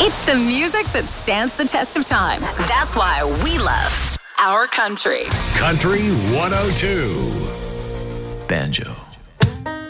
It's the music that stands the test of time. That's why we love our country. Country 102. Banjo.